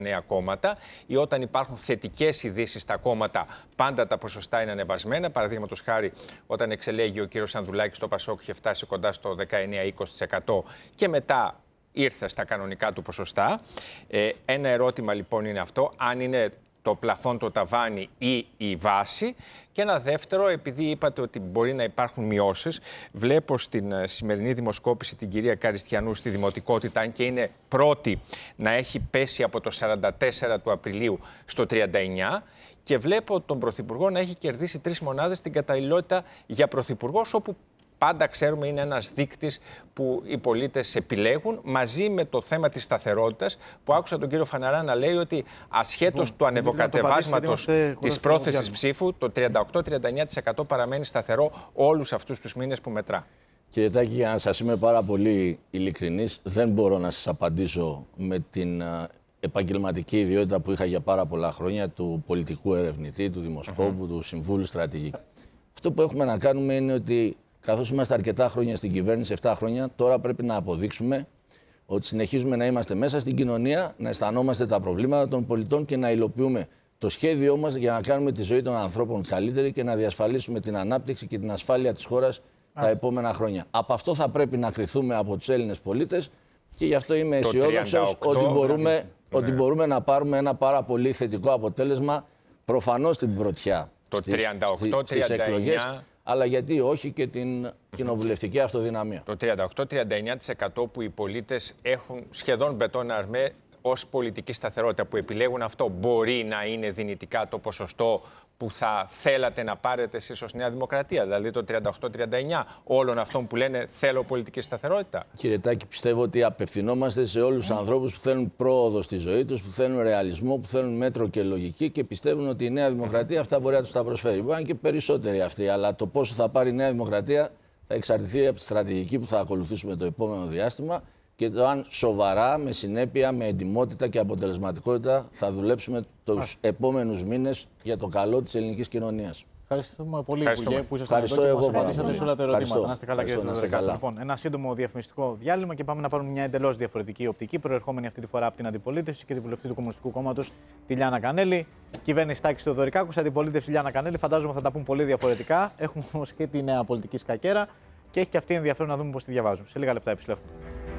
νέα κόμματα, ή όταν υπάρχουν θετικές ειδήσεις στα κόμματα, πάντα τα ποσοστά είναι ανεβασμένα. Παραδείγματος χάρη, όταν εξελέγει ο κύριος Ανδρουλάκης στο Πασόκ, είχε φτάσει κοντά στο 19-20% και μετά ήρθε στα κανονικά του ποσοστά. Ένα ερώτημα λοιπόν είναι αυτό, αν είναι το πλαφόν, το ταβάνι ή η βάση. Και ένα δεύτερο, επειδή είπατε ότι μπορεί να υπάρχουν μειώσεις, βλέπω στην σημερινή δημοσκόπηση την κυρία Καριστιανού στη Δημοτικότητα, αν και είναι πρώτη, να έχει πέσει από το 44 του Απριλίου στο 39, και βλέπω τον Πρωθυπουργό να έχει κερδίσει 3 μονάδες στην καταλληλότητα για Πρωθυπουργός, όπου πάντα ξέρουμε είναι ένας δείκτης που οι πολίτες επιλέγουν, μαζί με το θέμα της σταθερότητας, που άκουσα τον κύριο Φαναρά να λέει ότι ασχέτως του ανεβοκατεβάσματος της πρόθεσης ψήφου, το 38-39% παραμένει σταθερό όλους αυτούς τους μήνες που μετρά. Κύριε Τάκη, για να σας είμαι πάρα πολύ ειλικρινής, δεν μπορώ να σας απαντήσω με την επαγγελματική ιδιότητα που είχα για πάρα πολλά χρόνια, του πολιτικού ερευνητή, του δημοσκόπου, του συμβούλου στρατηγικού. Αυτό που έχουμε να κάνουμε είναι ότι, καθώς είμαστε αρκετά χρόνια στην κυβέρνηση, 7 χρόνια, τώρα πρέπει να αποδείξουμε ότι συνεχίζουμε να είμαστε μέσα στην κοινωνία, να αισθανόμαστε τα προβλήματα των πολιτών και να υλοποιούμε το σχέδιό μας για να κάνουμε τη ζωή των ανθρώπων καλύτερη και να διασφαλίσουμε την ανάπτυξη και την ασφάλεια της χώρας τα επόμενα χρόνια. Από αυτό θα πρέπει να κριθούμε από τους Έλληνες πολίτες και γι' αυτό είμαι αισιόδοξος ότι μπορούμε να πάρουμε ένα πάρα πολύ θετικό αποτέλεσμα, προφανώς την πρωτιά στις εκλογές, αλλά γιατί όχι και την κοινοβουλευτική αυτοδυναμία. Το 38-39% που οι πολίτες έχουν σχεδόν μπετόν αρμέ ως πολιτική σταθερότητα, που επιλέγουν αυτό, μπορεί να είναι δυνητικά το ποσοστό που θα θέλατε να πάρετε εσείς ως Νέα Δημοκρατία, δηλαδή το 38-39 όλων αυτών που λένε θέλω πολιτική σταθερότητα? Κύριε Τάκη, πιστεύω ότι απευθυνόμαστε σε όλους τους ανθρώπους που θέλουν πρόοδο στη ζωή τους, που θέλουν ρεαλισμό, που θέλουν μέτρο και λογική και πιστεύουν ότι η Νέα Δημοκρατία αυτά μπορεί να τους τα προσφέρει. Μπορεί να είναι και περισσότεροι αυτοί, αλλά το πόσο θα πάρει η Νέα Δημοκρατία θα εξαρτηθεί από τη στρατηγική που θα ακολουθήσουμε το επόμενο διάστημα και το αν σοβαρά, με συνέπεια, με εντιμότητα και αποτελεσματικότητα θα δουλέψουμε τους επόμενους μήνες για το καλό της ελληνικής κοινωνίας. Ευχαριστούμε πολύ, Υπουργέ, που ήσασταν εδώ και μας απαντήσατε σε όλα τα ερωτήματα. Να είστε καλά, κύριε Θεοδωρικάκη. Λοιπόν, ένα σύντομο διαφημιστικό διάλειμμα και πάμε να πάρουμε μια εντελώς διαφορετική οπτική, προερχόμενη αυτή τη φορά από την αντιπολίτευση και την βουλευτή του Κομμουνιστικού Κόμματος, τη Λιάννα Κανέλη. Κυβέρνηση Τάκης Θεοδωρικάκου, αντιπολίτευση Λιάννα Κανέλη. Φαντάζομαι θα τα πούν πολύ διαφορετικά. Έχουμε όμως και τη νέα πολιτική σκακέρα και έχει και αυτή ενδιαφέρον να δούμε πώς τη διαβάζουν. Σε λίγα λεπτά επιστρέφουμε.